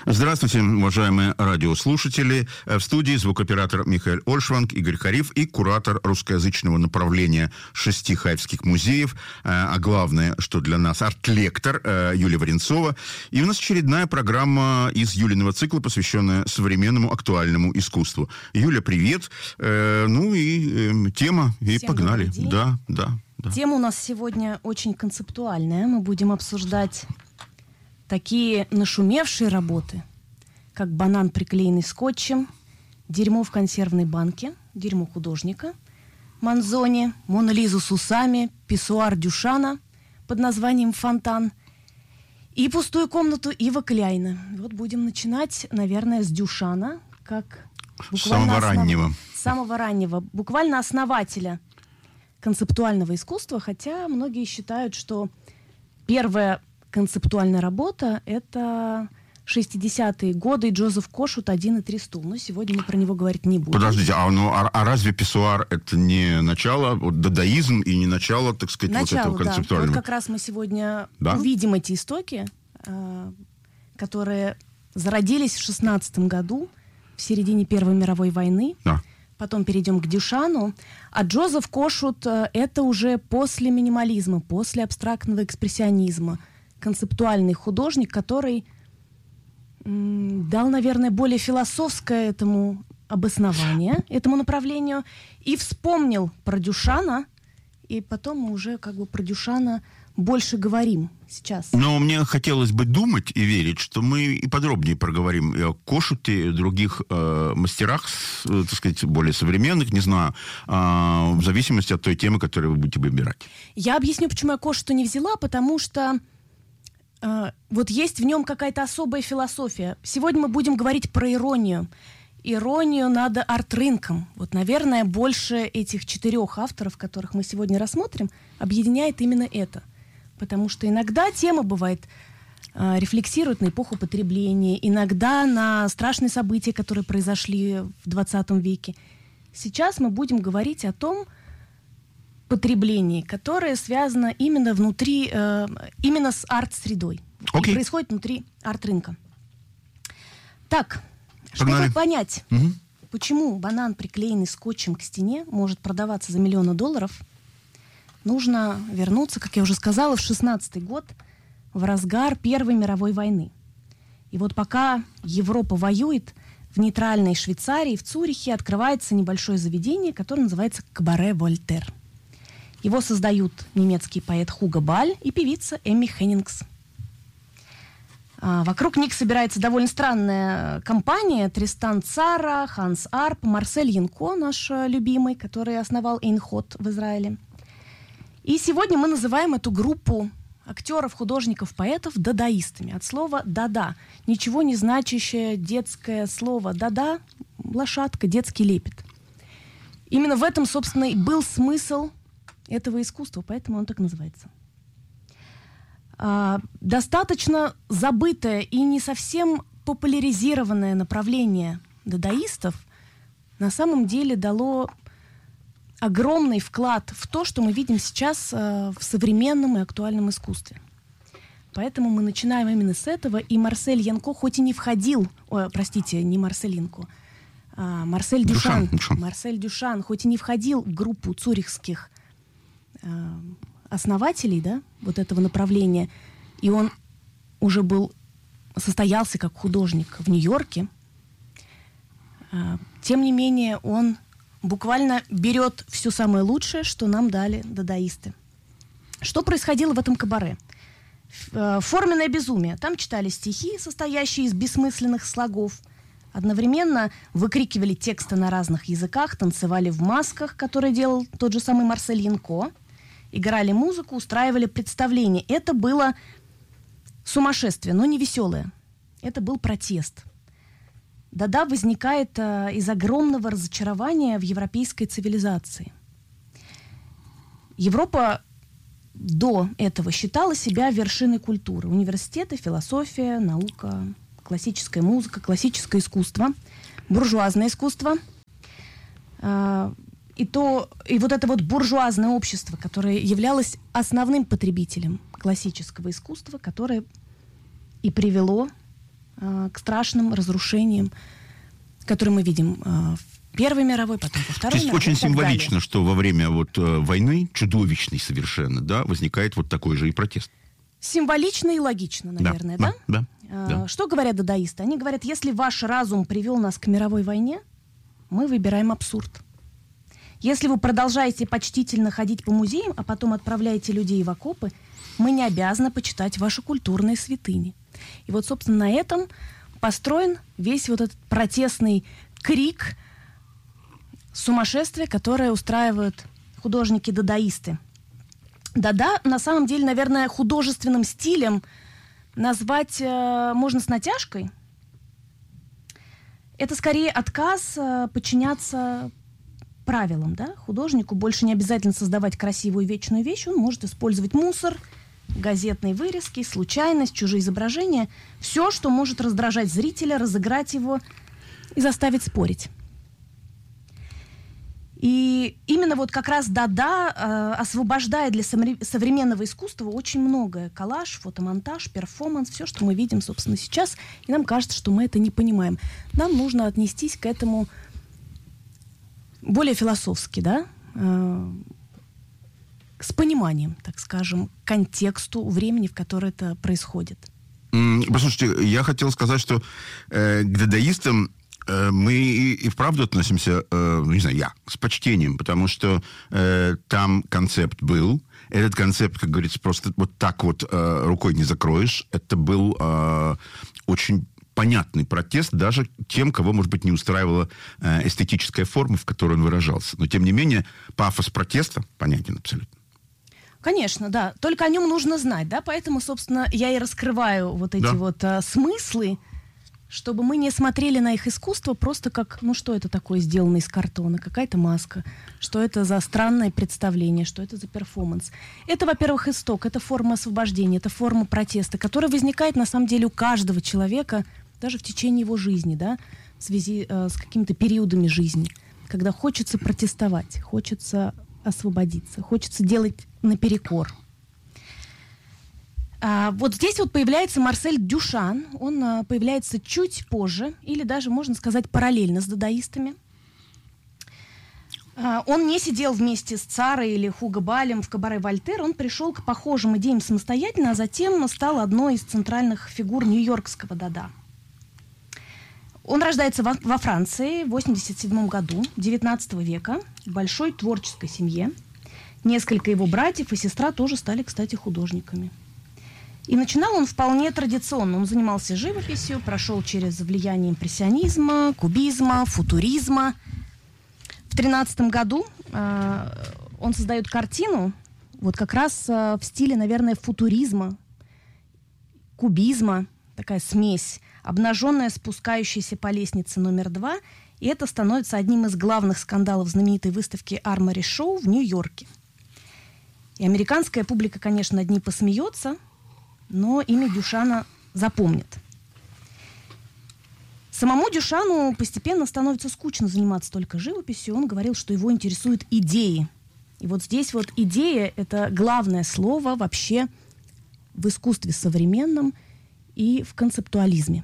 Здравствуйте, уважаемые радиослушатели. В студии звукооператор Михаил Ольшванг, Игорь Хариф и куратор русскоязычного направления 6 хайфских музеев, а главное, что для нас, арт-лектор Юлия Варенцова. И у нас очередная программа из Юлиного цикла, посвященная современному актуальному искусству. Юля, привет. Тема, и всем погнали. Да. Тема у нас сегодня очень концептуальная. Мы будем обсуждать такие нашумевшие работы, как банан, приклеенный скотчем, дерьмо в консервной банке, дерьмо художника, Манзони, Мона Лизу с усами, писсуар Дюшана под названием «Фонтан» и пустую комнату Ива Кляйна. Вот будем начинать, наверное, с Дюшана, как самого раннего, буквально основателя концептуального искусства, хотя многие считают, что первая концептуальная работа — это 60-е годы, Джозеф Кошут «Один и три стул». Но сегодня мы про него говорить не будем. Подождите, а разве писсуар — это не начало, дадаизм, и не начало, так сказать, начало, вот этого концептуального? Вот как раз мы сегодня увидим эти истоки, которые зародились в 16 году, в середине Первой мировой войны. Да. Потом перейдем к Дюшану. А Джозеф Кошут — это уже после минимализма, после абстрактного экспрессионизма. Концептуальный художник, который дал, наверное, более философское этому обоснование, этому направлению, и вспомнил про Дюшана, и потом мы уже про Дюшана больше говорим сейчас. Но мне хотелось бы думать и верить, что мы и подробнее проговорим и о Кошуте, и о других мастерах, так сказать, более современных, не знаю, в зависимости от той темы, которую вы будете выбирать. Я объясню, почему я Кошута не взяла, потому что вот есть в нем какая-то особая философия. Сегодня мы будем говорить про иронию. Иронию над арт-рынком. Вот, наверное, больше этих 4 авторов, которых мы сегодня рассмотрим, объединяет именно это. Потому что иногда тема бывает рефлексирует на эпоху потребления, иногда на страшные события, которые произошли в 20 веке. Сейчас мы будем говорить о том потреблении, которое связано именно внутри, именно с арт-средой. Okay. И происходит внутри арт-рынка. Так, чтобы понять, почему банан, приклеенный скотчем к стене, может продаваться за $1 000 000, нужно вернуться, как я уже сказала, в 16-й год, в разгар Первой мировой войны. И вот пока Европа воюет, в нейтральной Швейцарии, в Цюрихе, открывается небольшое заведение, которое называется «Кабаре Вольтер». Его создают немецкий поэт Хуго Баль и певица Эмми Хеннингс. Вокруг них собирается довольно странная компания: Тристан Цара, Ханс Арп, Марсель Янко, наш любимый, который основал Эйнхот в Израиле. И сегодня мы называем эту группу актеров, художников, поэтов дадаистами. От слова «дада». Ничего не значащее детское слово «дада», лошадка, детский лепет. Именно в этом, собственно, и был смысл этого искусства, поэтому он так называется. Достаточно забытое и не совсем популяризированное направление дадаистов на самом деле дало огромный вклад в то, что мы видим сейчас в современном и актуальном искусстве. Поэтому мы начинаем именно с этого. И Марсель Янко, хоть и не входил... не Марсель Янко, а Марсель Дюшан. Марсель Дюшан, хоть и не входил в группу цюрихских основателей, да, вот этого направления, и он уже состоялся как художник в Нью-Йорке, тем не менее он буквально берет все самое лучшее, что нам дали дадаисты. Что происходило в этом кабаре? Форменное безумие. Там читали стихи, состоящие из бессмысленных слогов, одновременно выкрикивали тексты на разных языках, танцевали в масках, которые делал тот же самый Марсель Янко, играли музыку, устраивали представления. Это было сумасшествие, но не веселое. Это был протест. Дада возникает из огромного разочарования в европейской цивилизации. Европа до этого считала себя вершиной культуры. Университеты, философия, наука, классическая музыка, классическое искусство, буржуазное искусство. И вот это вот буржуазное общество, которое являлось основным потребителем классического искусства, которое и привело к страшным разрушениям, которые мы видим в Первой мировой, потом во Второй мировой. То есть очень символично, что во время войны, чудовищной совершенно, да, возникает вот такой же и протест. Символично и логично, наверное, да? Да. Что говорят дадаисты? Они говорят, если ваш разум привел нас к мировой войне, мы выбираем абсурд. Если вы продолжаете почтительно ходить по музеям, а потом отправляете людей в окопы, мы не обязаны почитать ваши культурные святыни. И вот, собственно, на этом построен весь вот этот протестный крик, сумасшествие, которое устраивают художники-дадаисты. Дада, на самом деле, наверное, художественным стилем назвать можно с натяжкой. Это скорее отказ подчиняться правилам, да? Художнику больше не обязательно создавать красивую вечную вещь, он может использовать мусор, газетные вырезки, случайность, чужие изображения, все, что может раздражать зрителя, разыграть его и заставить спорить. И именно вот как раз Дада освобождает для современного искусства очень многое. Коллаж, фотомонтаж, перформанс, все, что мы видим, собственно, сейчас. И нам кажется, что мы это не понимаем. Нам нужно отнестись к этому более философски, да? С пониманием, так скажем, к контексту времени, в которое это происходит. Послушайте, я хотел сказать, что к дадаистам мы и вправду относимся, не знаю, я, с почтением, потому что там концепт был. Этот концепт, как говорится, просто вот так вот рукой не закроешь. Это был очень понятный протест даже тем, кого, может быть, не устраивала эстетическая форма, в которой он выражался. Но, тем не менее, пафос протеста понятен абсолютно. Конечно, да. Только о нем нужно знать, да. Поэтому, собственно, я и раскрываю вот эти вот смыслы, чтобы мы не смотрели на их искусство просто как, ну что это такое, сделано из картона, какая-то маска, что это за странное представление, что это за перформанс. Это, во-первых, исток, это форма освобождения, это форма протеста, которая возникает, на самом деле, у каждого человека, даже в течение его жизни, да, в связи с какими-то периодами жизни, когда хочется протестовать, хочется освободиться, хочется делать наперекор. Вот здесь вот появляется Марсель Дюшан. Он появляется чуть позже, или даже, можно сказать, параллельно с дадаистами. Он не сидел вместе с Царой или Хуго Балем в кабаре Вольтер. Он пришел к похожим идеям самостоятельно, а затем стал одной из центральных фигур нью-йоркского дада. Он рождается во Франции в 1987 году, 19 века, в большой творческой семье. Несколько его братьев и сестра тоже стали, кстати, художниками. И начинал он вполне традиционно. Он занимался живописью, прошел через влияние импрессионизма, кубизма, футуризма. В 1913 году он создает картину вот как раз в стиле, наверное, футуризма, кубизма, такая смесь, обнаженная, спускающаяся по лестнице номер 2. И это становится одним из главных скандалов знаменитой выставки Armory Show в Нью-Йорке. И американская публика, конечно, над ней посмеется, но имя Дюшана запомнит. Самому Дюшану постепенно становится скучно заниматься только живописью. Он говорил, что его интересуют идеи. И вот здесь вот идея – это главное слово вообще в искусстве современном и в концептуализме.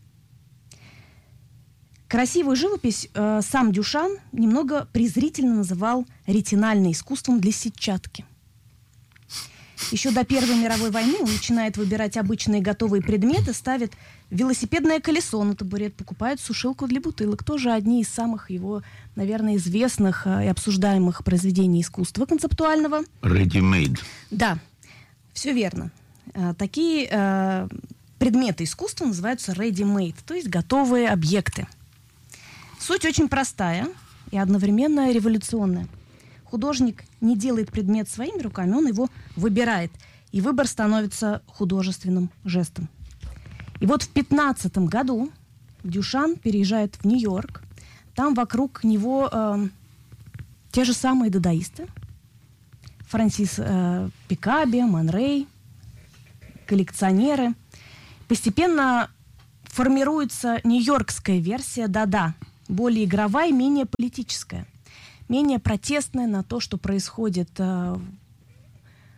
Красивую живопись сам Дюшан немного презрительно называл ретинальным искусством для сетчатки. Еще до Первой мировой войны он начинает выбирать обычные готовые предметы, ставит велосипедное колесо на табурет, покупает сушилку для бутылок. Тоже одни из самых его, наверное, известных и обсуждаемых произведений искусства концептуального. Ready-made. Да, все верно. Такие предметы искусства называются ready-made, то есть готовые объекты. Суть очень простая и одновременно революционная. Художник не делает предмет своими руками, он его выбирает. И выбор становится художественным жестом. И вот в 1915 году Дюшан переезжает в Нью-Йорк. Там вокруг него те же самые дадаисты. Франсис Пикаби, Ман Рей, коллекционеры. Постепенно формируется нью-йоркская версия дада. Более игровая, менее политическая. Менее протестная на то, что происходит в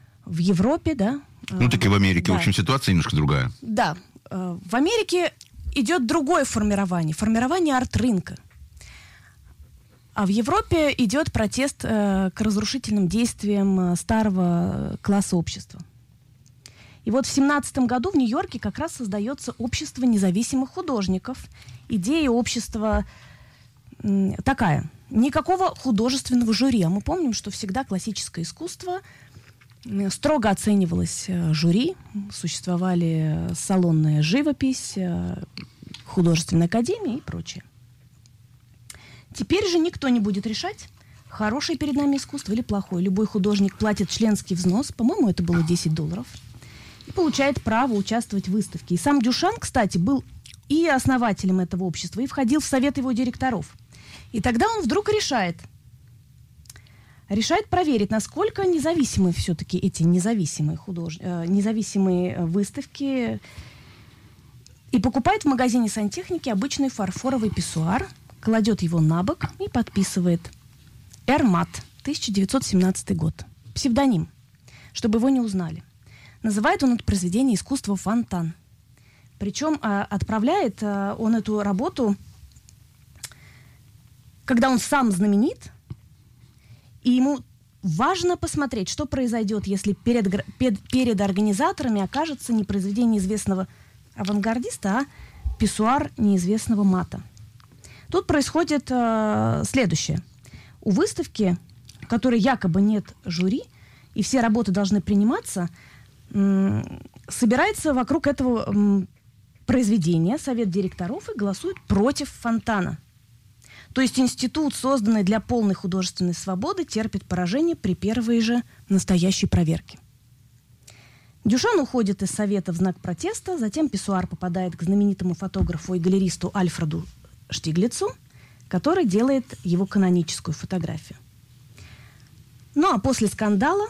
Европе, да. Ну, так и в Америке, да. В общем, ситуация немножко другая. Да. В Америке идет другое формирование арт-рынка. А в Европе идет протест к разрушительным действиям старого класса общества. И вот в 1917 году в Нью-Йорке как раз создается общество независимых художников. Идея общества такая. Никакого художественного жюри. А мы помним, что всегда классическое искусство строго оценивалось жюри. Существовали салонная живопись, художественная академия и прочее. Теперь же никто не будет решать, хорошее перед нами искусство или плохое. Любой художник платит членский взнос, по-моему, это было $10, и получает право участвовать в выставке. И сам Дюшан, кстати, был и основателем этого общества, и входил в совет его директоров. И тогда он вдруг решает проверить, насколько независимы все-таки эти независимые выставки, и покупает в магазине сантехники обычный фарфоровый писсуар, кладет его на бок и подписывает «Эрмат», 1917 год. Псевдоним, чтобы его не узнали. Называет он это произведение искусства «Фонтан». Причем отправляет он эту работу, когда он сам знаменит, и ему важно посмотреть, что произойдет, если перед организаторами окажется не произведение известного авангардиста, а писсуар неизвестного мата. Тут происходит следующее. У выставки, в которой якобы нет жюри, и все работы должны приниматься, собирается вокруг этого произведения совет директоров и голосует против фонтана. То есть институт, созданный для полной художественной свободы, терпит поражение при первой же настоящей проверке. Дюшан уходит из совета в знак протеста, затем писсуар попадает к знаменитому фотографу и галеристу Альфреду Штиглицу, который делает его каноническую фотографию. Ну а после скандала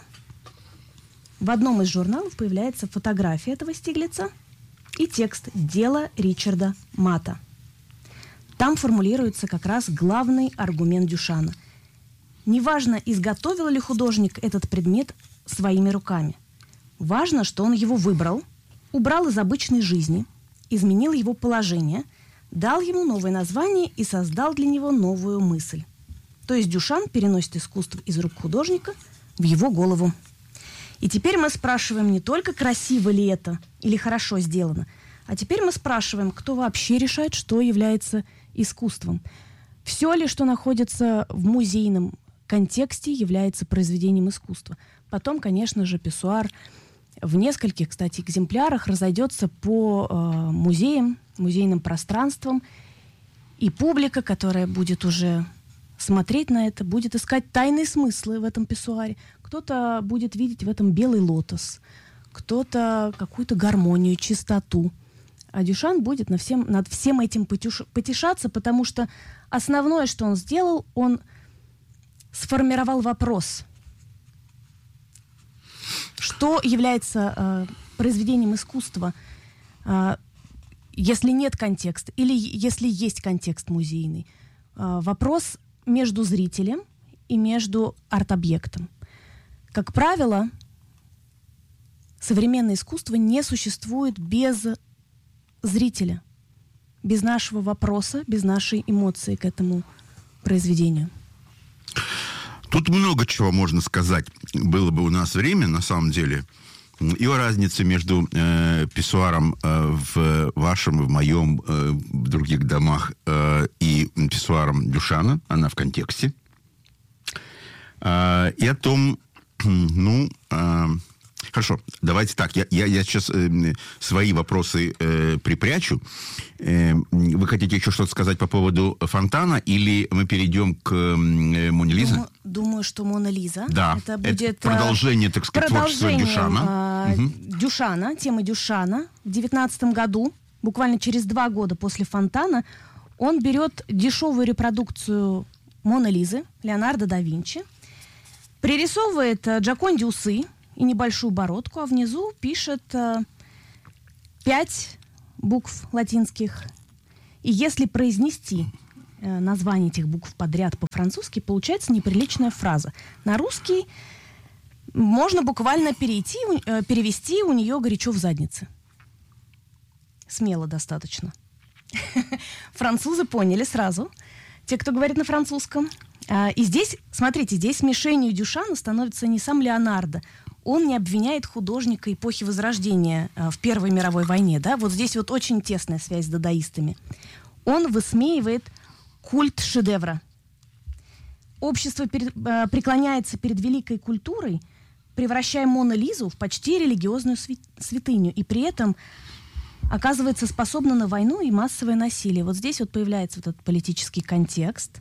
в одном из журналов появляется фотография этого Штиглица и текст «Дело Ричарда Мата». Там формулируется как раз главный аргумент Дюшана. Неважно, изготовил ли художник этот предмет своими руками. Важно, что он его выбрал, убрал из обычной жизни, изменил его положение, дал ему новое название и создал для него новую мысль. То есть Дюшан переносит искусство из рук художника в его голову. И теперь мы спрашиваем не только, красиво ли это или хорошо сделано, а теперь мы спрашиваем, кто вообще решает, что является искусством. Все ли, что находится в музейном контексте, является произведением искусства. Потом, конечно же, писсуар в нескольких, кстати, экземплярах разойдется по музеям, музейным пространствам, и публика, которая будет уже смотреть на это, будет искать тайные смыслы в этом писсуаре. Кто-то будет видеть в этом белый лотос, кто-то какую-то гармонию, чистоту. А Дюшан будет над всем этим потешаться, потому что основное, что он сделал, он сформировал вопрос. Что является произведением искусства, если нет контекста, или если есть контекст музейный? Вопрос между зрителем и между арт-объектом. Как правило, современное искусство не существует без зрителя, без нашего вопроса, без нашей эмоции к этому произведению. Тут много чего можно сказать. Было бы у нас время, на самом деле, и о разнице между писсуаром в вашем, в моем, в других домах и писсуаром Дюшана, она в контексте, и о том, хорошо, давайте так, я сейчас свои вопросы припрячу. Вы хотите еще что-то сказать по поводу фонтана, или мы перейдем к Моне Лизе? Думаю, что Мона Лиза. Да, это будет продолжение, так сказать, творчества Дюшана. Дюшана, темы Дюшана. В 19 году, буквально через 2 года после фонтана, он берет дешевую репродукцию Моны Лизы Леонардо да Винчи, пририсовывает Джоконде усы и небольшую бородку, а внизу пишет 5 букв латинских. И если произнести название этих букв подряд по-французски, получается неприличная фраза. На русский можно буквально перевести «у нее горячо в заднице». Смело достаточно. Французы поняли сразу, те, кто говорит на французском. И здесь, смотрите, здесь мишенью Дюшана становится не сам Леонардо. Он не обвиняет художника эпохи Возрождения в Первой мировой войне. Да? Вот здесь вот очень тесная связь с дадаистами. Он высмеивает культ шедевра. Общество преклоняется перед великой культурой, превращая Мону Лизу в почти религиозную святыню. И при этом оказывается способна на войну и массовое насилие. Вот здесь вот появляется вот этот политический контекст.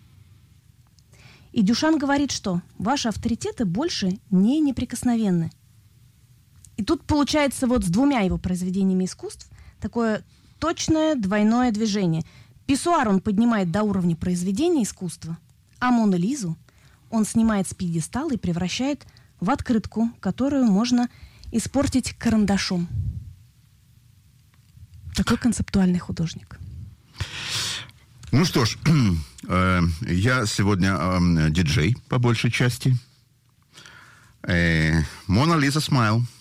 И Дюшан говорит, что ваши авторитеты больше не неприкосновенны. И тут получается вот с двумя его произведениями искусств такое точное двойное движение. Писсуар он поднимает до уровня произведения искусства, а Мону Лизу он снимает с пьедестала и превращает в открытку, которую можно испортить карандашом. Такой концептуальный художник. Ну что ж, я сегодня диджей по большей части. Мона Лиза Смайл.